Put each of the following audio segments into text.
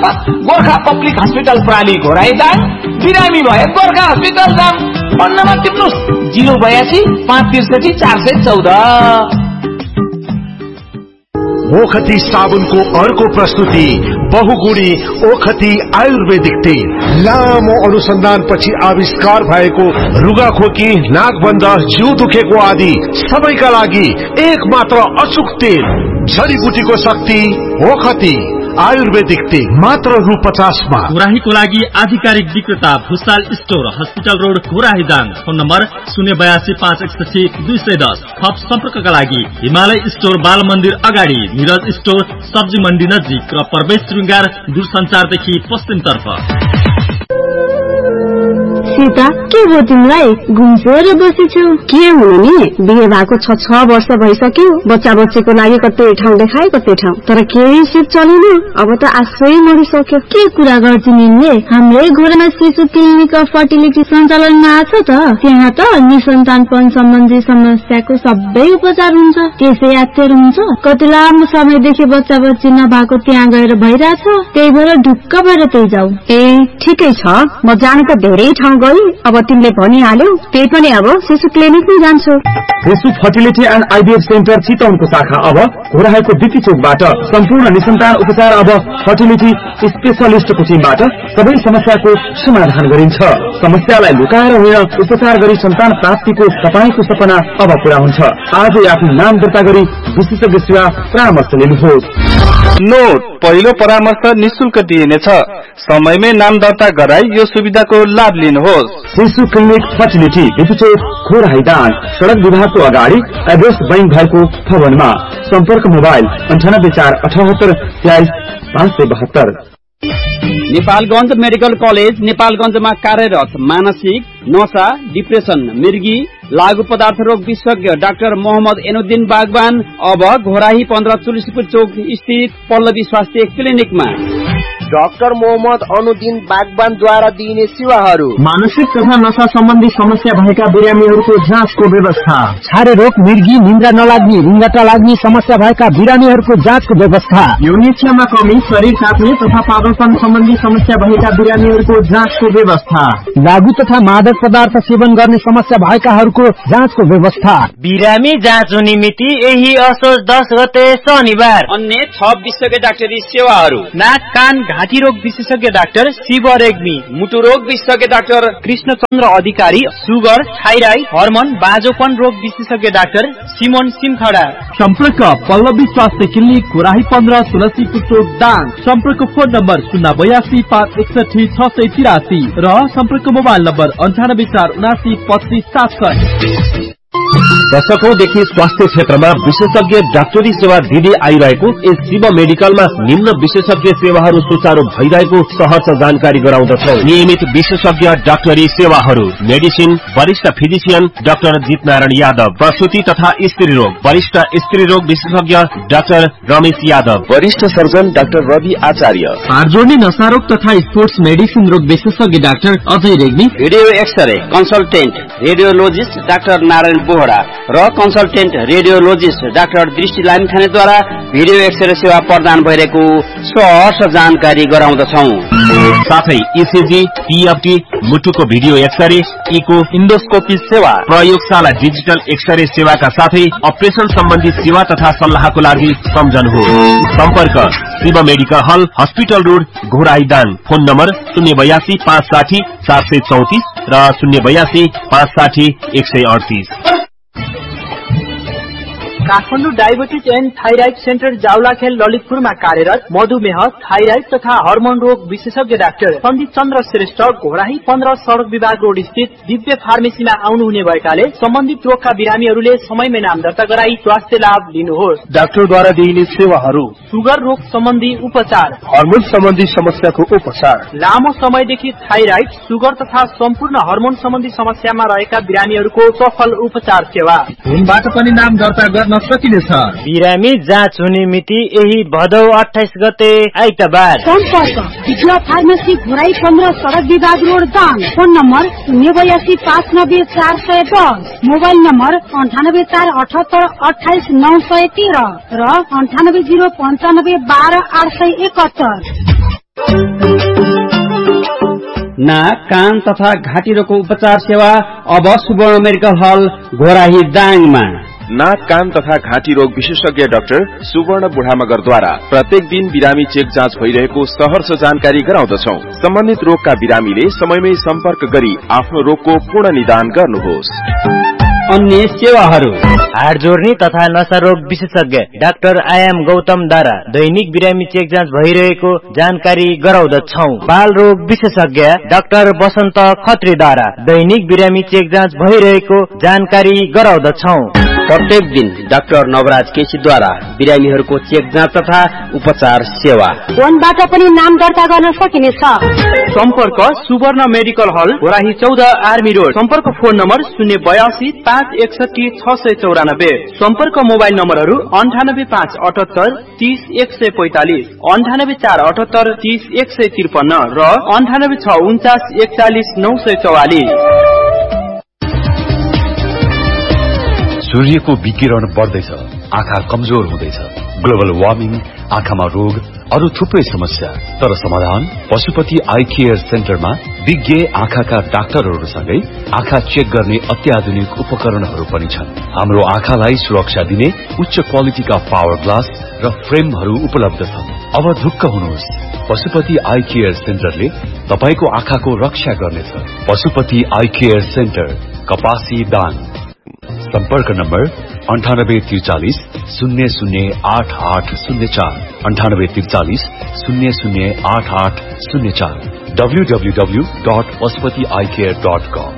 मार्फत Gorkha public hospital प्राली घोराइदाङ, बिरामी भए गोर्खा हस्पिटल जाम। Phone number टिप्नुस् 082 563 414। ओखती साबुनको अर्को प्रस्तुति बहुगुणी ओखती आयुर्वेदिक तेल। लामो अनुसन्धानपछि आविष्कार भएको रुगाखोकी, नाकबन्ध, जिउ दुखेको आदि सबैका लागि एक मात्र अचूक तेल। जडीबुटीको शक्ति ओखती आयुर्वेदिक तेल मात्र रु 50 मा। घोराहीको लागि आधिकारिक विक्रेता Bhusal store, hospital road, घोराहीदाङ। Phone number 082 561 210। थप सम्पर्कका लागि हिमालय स्टोर, बाल मन्दिर अगाडि, निरज स्टोर, सब्जी मण्डी नजिक र प्रवेश श्रृंगार दूरसञ्चारदेखि पश्चिमतर्फ। सीता, के हो तिमीलाई? घुम्सेर बसेछौ? के हुनु नि? बिहे भएको 6 वर्ष भइसक्यो। बच्चा बच्चीको लागि कतै ठाउँ देखाए कतै ठाउँ, तर केही सिप चलेन। अब त आशै मरिसक्यो। के कुरा गर्छु निले? हाम्रै घरमा शिशु क्लिनिक अफ फर्टिलिटी सञ्चालनमा आछ त। त्यहाँ त निसन्तानपन सम्बन्धी समस्याको सबै उपचार हुन्छ। त्यसै यात्तर हुन्छ। कति लामो समयदेखि बच्चा बच्ची नभएको त्यहाँ गएर भइरहेछ। त्यही भएर ढुक्क भएर त्यही जाऊ। ए ठिकै छ, म जानु त धेरै ठाउँ गई। अब तिमीले भनिहाल्यौ, त्यही पनि अब शिशु क्लिनिक नै जान्छु। शिशु फर्टिलिटी एन्ड आइभीएफ सेन्टर चितवनको शाखा अब घोराहीको बिपी चोकबाट सम्पूर्ण निसन्तान उपचार अब फर्टिलिटी स्पेशलिस्टको टिमबाट सबै समस्याको समाधान गरिन्छ। समस्यालाई लुकाएर होइन, उपचार गरी सन्तान प्राप्तिको तपाईको सपना अब पूरा हुन्छ। आजै आफ्नो नाम दर्ता गरी विशेषज्ञ सेवा परामर्श लिनुहोस्। नोट, पहिलो परामर्श निशुल्क दिइनेछ। समयमै नाम दर्ता गराई यो सुविधाको लाभ लिनुहोस्। शिशु क्लिनिक फर्टिलिटी बिपी चोक, घोराहीदाङ, सड़क विभागको अगाडि, एड्रेस बैंक भएको भवनमा। सम्पर्क मोबाइल 98 478 23 572। नेपालगञ्ज मेडिकल कलेज नेपालगञ्जमा कार्यरत मानसिक, नशा, डिप्रेसन, मिर्गी, लागू पदार्थ रोग विशेषज्ञ डाक्टर मोहम्मद एनुद्दिन बागवान अब घोराही 15 तुलसीपुर चौक स्थित पल्लवी स्वास्थ्य क्लिनिकमा। डाक्टर मोहम्मद अनुद्दिन बागवानद्वारा दिइने सेवाहरू: मानसिक तथा नशा सम्बन्धी समस्या भएका बिरामीहरूको जाँचको व्यवस्था, छारे रोग, मिर्गी, निन्द्रा नलाग्ने, रुङ्गटा लाग्ने समस्या भएका बिरामीहरूको जाँचको व्यवस्था, यौनिक्षमा कमी, शरीर काट्ने तथा पागलपन सम्बन्धी समस्या भएका बिरामीहरूको जाँचको व्यवस्था, लागू तथा मादक पदार्थ सेवन गर्ने समस्या भएकाहरूको जाँचको व्यवस्था। बिरामी जाँच हुने मिति यही असोज 10 गते शनिबार। अन्य थप विशेषज्ञ डाक्टरी सेवाहरू: नाक, कान, घाँटी रोग विशेषज्ञ डाक्टर शिव रेग्मी, मुटु रोग विशेषज्ञ डाक्टर कृष्णचन्द्र अधिकारी, सुगर, थाइराइड, हर्मोन, बाजोपन रोग विशेषज्ञ डाक्टर सिमोन सिमखडा। सम्पर्क पल्लवी स्वास्थ्य क्लिनिक, घोराही 15 तुलसीपुर चोक, दाङ। सम्पर्क फोन नम्बर 082 561 683 र सम्पर्क मोबाइल नम्बर 98 479 25 700। दशकौंदेखि स्वास्थ्य क्षेत्रमा विशेषज्ञ डाक्टरी सेवा दिँदै आइरहेको यस शिव मेडिकलमा निम्न विशेषज्ञ सेवाहरू सुचारू भइरहेको सहर्ष जानकारी गराउँदछौ। नियमित विशेषज्ञ डाक्टरी सेवाहरू: मेडिसिन, वरिष्ठ फिजिशियन डाक्टर जित नारायण यादव, प्रसूति तथा स्त्री रोग, वरिष्ठ स्त्री रोग विशेषज्ञ डाक्टर रमेश यादव, वरिष्ठ सर्जन डाक्टर रवि आचार्य, हाडजोड्ने नशा रोग तथा स्पोर्ट्स मेडिसिन रोग विशेषज्ञ doctor Ajay Regmi, video x-ray consultant radiologist doctor Narayan Bohra र कन्सल्टेन्ट रेडियोलोजिस्ट डाक्टर दृष्टि लामिछानेद्वारा भिडियो एक्सरे सेवा प्रदान भइरहेको सहर्ष जानकारी गराउँदछौ। साथै इसिजी, पीएफटी, मुटुको भिडियो एक्सरे, इको, इन्डोस्कोपी सेवा, प्रयोगशाला डिजिटल एक्सरे सेवाका साथै अपरेसन सम्बन्धी सेवा तथा सल्लाहको लागि सम्झनुहोस्। सम्पर्क शिव मेडिकल हल, हस्पिटल रोड, घोराहीदाङ। फोन नम्बर 082 560 434 र 082 560 138। Kathmandu diabetes and thyroid centre Jawalakhel ललितपुरमा कार्यरत मधुमेह, थाइराइड तथा हर्मोन रोग विशेषज्ञ डाक्टर सन्दीप चन्द्र श्रेष्ठ घोराही 15 सड़क विभाग रोड स्थित दिव्य फार्मेसीमा आउनुहुने भएकाले सम्बन्धित रोगका बिरामीहरूले समयमै नाम दर्ता गराई स्वास्थ्य लाभ लिनुहोस्। डाक्टरद्वारा दिइने सेवाहरू: सुगर रोग सम्बन्धी उपचार, हर्मोन सम्बन्धी समस्याको उपचार, लामो समयदेखि थाइराइड, सुगर तथा सम्पूर्ण हर्मोन सम्बन्धी समस्यामा रहेका बिरामीहरूको सफल उपचार सेवा। फोनबाट पनि नाम दर्ता गर्न सकिनेछ। बिरामी जाँच हुने मिति यही भदौ 28 गते आइतबार। सम्पर्क दिव्य फार्मेसी, घोराही 15 सड़क विभाग road, Dang. Phone number 082 590 410, mobile number 98 478 28 913 र 98 095 12 871। नाक, कान तथा घाँटी रोगको उपचार सेवा अब सुवर्ण मेडिकल हल घोराही दाङमा। नाक, कान तथा घाँटी रोग विशेषज्ञ डाक्टर सुवर्ण बुढामगरद्वारा प्रत्येक दिन बिरामी चेक जाँच भइरहेको सहर्ष जानकारी गराउँदछौ। सम्बन्धित रोगका बिरामीले समयमै सम्पर्क गरी आफ्नो रोगको पूर्ण निदान गर्नुहोस्। अन्य सेवाहरू हाड जोर्नी तथा नशा रोग विशेषज्ञ डाक्टर आयाम गौतमद्वारा दैनिक बिरामी चेक जाँच भइरहेको जानकारी गराउँदछौ। बाल रोग विशेषज्ञ डाक्टर बसन्त खत्रीद्वारा दैनिक बिरामी चेक जाँच भइरहेको जानकारी गराउँदछौ। प्रत्येक दिन डाक्टर नवराज केसीद्वारा बिरामीहरूको चेक जाँच तथा उपचार सेवा। फोनबाट पनि नाम दर्ता गर्न सकिनेछ। सम्पर्क सुवर्ण मेडिकल हल घोराही 14 आर्मी रोड। सम्पर्क फोन नम्बर 082-561-694। सम्पर्क मोबाइल नम्बरहरू 98-578 30-145, 98-478 30-153 र 98-649-41-944। सूर्यको विकिरण बढ्दैछ, आँखा कमजोर हुँदैछ। ग्लोबल वार्मिङ, आँखामा रोग, अरू थुप्रै समस्या। तर समाधान पशुपति आई केयर सेन्टरमा विज्ञ आँखाका डाक्टरहरूसँगै आँखा चेक गर्ने अत्याधुनिक उपकरणहरू पनि छन्। हाम्रो आँखालाई सुरक्षा दिने उच्च क्वालिटीका पावर ग्लास र फ्रेमहरू उपलब्ध छन्। अब ढुक्क हुनुहोस्, पशुपति आई केयर सेन्टरले तपाईको आँखाको रक्षा गर्नेछ। पशुपति आई केयर सेन्टर, कपासी दाङ। सम्पर्क नम्बर 9843 008804, 9843 008804, www.pashupatieyecare.com।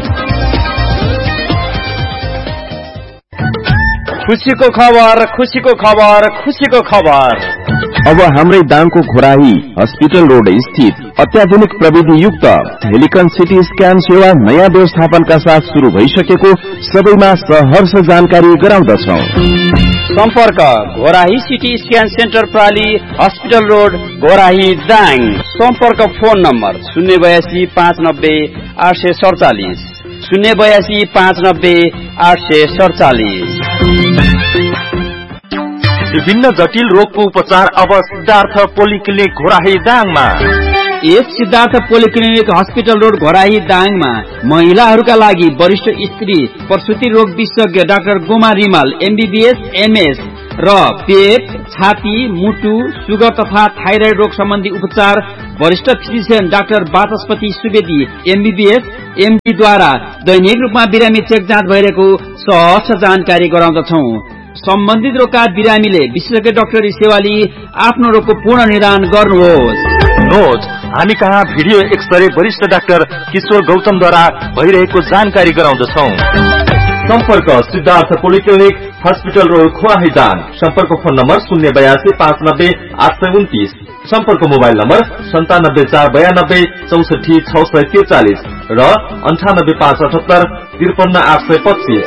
खुसीको खबर, खुसीको खबर, खुसीको खबर। अब हाम्रै दाङको घोराही हस्पिटल रोड स्थित अत्याधुनिक प्रविधि युक्त हेलिकन सिटी स्क्यान सेवा नयाँ व्यवस्थापनका साथ शुरू भइसकेको सबैमा सहर्ष जानकारी गराउँदछौ। सम्पर्क Ghorahi CT scan centre प्राली hospital road Ghorahi Dang. सम्पर्क फोन नम्बर 082-590-847, 082-590-847। विभिन्न जटिल रोगको उपचार अब सिद्धार्थ पोलिक्लिनिक घोराही दाङमा। एक Siddhartha polyclinic hospital road Ghorahi दाङमा महिलाहरूका लागि वरिष्ठ स्त्री प्रसुति रोग विशेषज्ञ doctor Goma Rimal MBBS MS र पेट, छाती, मुटु, सुगर तथा थाइराइड रोग सम्बन्धी उपचार वरिष्ठ फिजिशियन डाक्टर वाचस्पति सुवेदी MBBS MD द्वारा दैनिक रूपमा बिरामी चेक जाँच भइरहेको सहर्ष जानकारी गराउँदछौ। सम्बन्धित रोगका बिरामीले विशेषज्ञ डाक्टरी सेवा लिई आफ्नो रोगको पूर्ण निदान गर्नुहोस्। नोट, हामी कहाँ भिडियो एक्सरे वरिष्ठ डाक्टर किशोर गौतमद्वारा भइरहेको जानकारी गराउँदछौ। सम्पर्क Siddhartha polyclinic hospital road Ghorahi Dang. सम्पर्क फोन नम्बर 082-590-829, सम्पर्क मोबाइल नम्बर 97-492-64-643 र 98-578-53-825।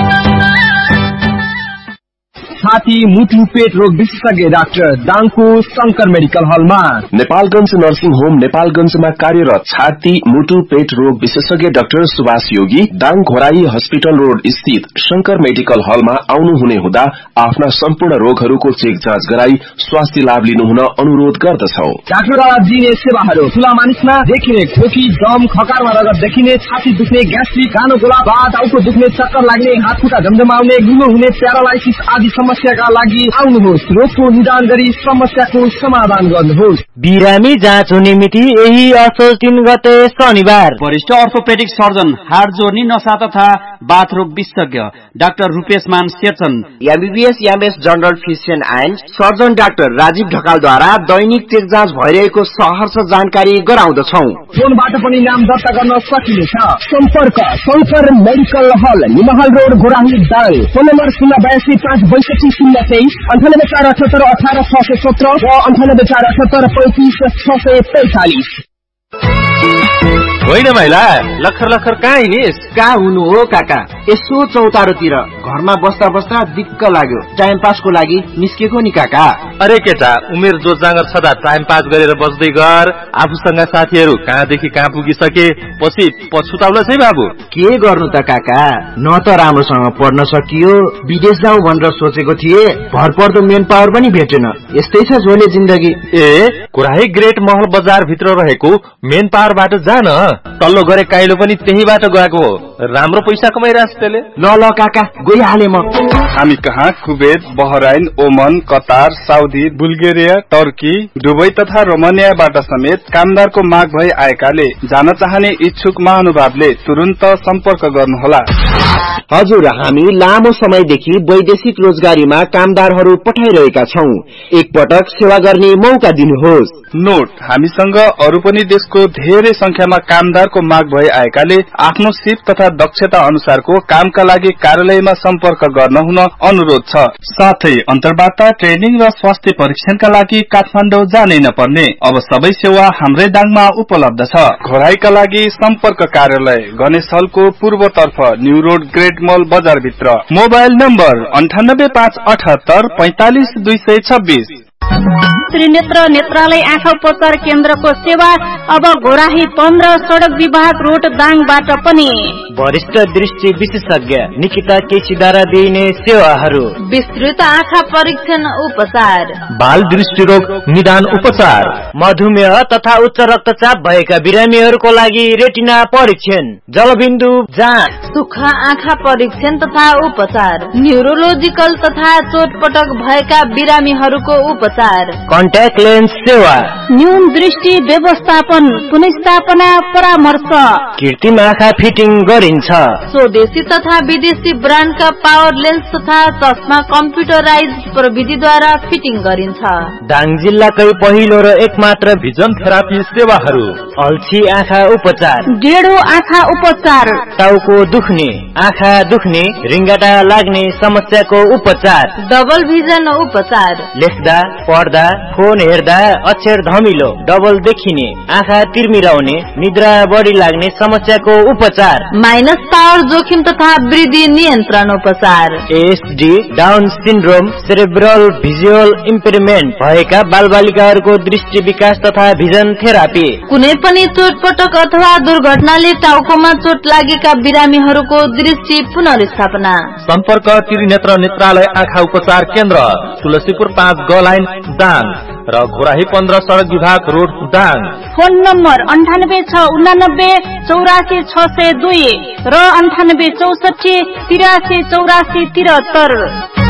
छाती, मुटु, पेट रोग विशेषज्ञ डाक्टर दाङको शंकर मेडिकल हलमा। नेपालगञ्ज नर्सिङ होम नेपालगञ्जमा कार्यरत छाती, मुटु, पेट रोग विशेषज्ञ डाक्टर सुभाष योगी दाङ घोराही हस्पिटल रोड स्थित शंकर मेडिकल हलमा आउनु हुने हुँदा आफ्ना सम्पूर्ण रोगहरूको चेक जाँच गराई स्वास्थ्य लाभ लिनुहुन अनुरोध गर्दछौ। डाक्टरद्वारा दिइने सेवाहरू ठूला मानिसमा देखिने खोकी, दम, खकारमा रगत देखिने, छाती दुख्ने, ग्यास्ट्रिक, कानो गोला, टाउको दुख्ने, चक्कर लाग्ने, हात खुट्टा झमझमाउने, गुलो हुने, प्यारालाइसिस आदि समस्याका लागि आउनुहोस्। रोगको निदान गरी समस्याको समाधान गर्नुहोस्। बिरामी जाँच हुने मिति यही असोज 3 गते शनिबार। वरिष्ठ अर्थोपेडिक सर्जन, हाड जोर्नी, नशा तथा बाथ रोग विशेषज्ञ डाक्टर रूपेश मान सेचन, MBBS MS general physician and surgeon doctor Rajiv ढकालद्वारा Dainik check जाँच भइरहेको सहर्ष जानकारी गराउँदछौ। फोनबाट पनि नाम दर्ता गर्न सकिनेछ। सम्पर्क शंकर मेडिकल हल, निमहल road Ghorahi Dang. Phone number 082-562-023, 98-478-18-617 र 98-478-35-645। होइन महिला लखर लखर कहाँ हिँडिस? कहाँ हुनु हो काका, यसो चौतारोतिर घरमा बस्दा बस्दा दिक्क लाग्यो, टाइम पासको लागि निस्केको नि काका। अरे केटा, उमेर जो जाँगर छदा टाइम पास गरेर बस्दै गर। आफूसँग साथीहरू कहाँदेखि कहाँ पुगिसके, पछि पछुताउला है बाबु। के गर्नु त काका, न त राम्रोसँग पढ्न सकियो, विदेश जाउँ भनेर सोचेको थिए, भरपर्दो मेन पावर पनि भेटेन। यस्तै छ झोले जिन्दगी। कुराही ग्रेट महल बजार भित्र रहेको मेन पावरबाट जान, तल्लो गरे काइलो पनि त्यही बाटो गएको हो। राम्रो पैसा कमाइरहेछ त्यसले। ल काका गइहाले म। हामी कहाँ कुवेत, बहराइन, ओमन, Qatar, Saudi, Bulgaria, Turkey, Dubai तथा रोमानियाबाट समेत कामदारको माग भई आएकाले जान चाहने इच्छुक महानुभावले तुरुन्त सम्पर्क गर्नुहोला। हजुर, हामी लामो समयदेखि वैदेशिक रोजगारीमा कामदारहरू पठाइरहेका छौं। एकपटक सेवा गर्ने मौका दिनुहोस्। नोट, हामीसँग अरू पनि देशको धेरै संख्यामा कामदारको माग भई आएकाले आफ्नो सिप तथा दक्षता अनुसारको कामका लागि कार्यालयमा सम्पर्क गर्न हुन अनुरोध छ। साथै अन्तर्वार्ता, ट्रेनिङ र स्वास्थ्य परीक्षणका लागि काठमाडौँ जानै नपर्ने अब सबै सेवा हाम्रै दाङमा उपलब्ध छ। घोराईका लागि सम्पर्क कार्यालय गणेश हलको पूर्वतर्फ न्यू रोड ग्रेट मल बजार भित्र। Mobile number 9858 45 226। त्रिनेत्र नेत्रालय आँखा उपचार केन्द्रको सेवा अब घोराही 15 सड़क विभाग रोड दाङबाट पनि। वरिष्ठ दृष्टि विशेषज्ञ निकिता केसीद्वारा दिइने सेवाहरू: विस्तृत आँखा परीक्षण उपचार, बाल दृष्टि रोग निदान उपचार, मधुमेह तथा उच्च रक्तचाप भएका बिरामीहरूको लागि रेटिना परीक्षण, जलबिन्दु जाँच, सुक्खा आँखा परीक्षण तथा उपचार, न्यूरोलोजिकल तथा चोटपटक भएका बिरामीहरूको उपचार, कन्ट्याक्ट लेन्स सेवा, न्यून दृष्टि व्यवस्थापन, पुनर्स्थापना परामर्श, कृत्रिम आँखा फिटिङ गरिन्छ। स्वदेशी तथा विदेशी ब्रान्डका पावर लेन्स तथा चस्मा कम्प्युटराइज प्रविधिद्वारा फिटिङ गरिन्छ। दाङ जिल्लाकै पहिलो र एकमात्र भिजन थेरापी सेवाहरू: अल्छी आँखा उपचार, डेढो आँखा उपचार, टाउको दुख्ने, आँखा दुख्ने, रिङ्गाटा लाग्ने समस्याको उपचार, डबल भिजन उपचार, लेख्दा पढ्दा फोन हेर्दा अक्षर धमिलो, डबल देखिने, आँखा तिर्मिराउने, निद्रा बढी लाग्ने समस्याको उपचार, माइनस पावर जोखिम तथा वृद्धि नियन्त्रण उपचार, SD, down syndrome, cerebral visual इम्पेयरमेन्ट भएका बालबालिकाहरूको दृष्टि विकास तथा भिजन थेरापी, कुनै पनि चोटपटक अथवा दुर्घटनाले टाउकोमा चोट लागेका बिरामीहरूको दृष्टि पुनर्स्थापना। सम्पर्क त्रिनेत्र नेत्रालय आँखा उपचार केन्द्र, तुलसीपुर 5 ग लाइन दाङ र घोराही 15 सड़क विभाग रोड दाङ। फोन नम्बर 98 689 84 602 र 98 64 83 84 73।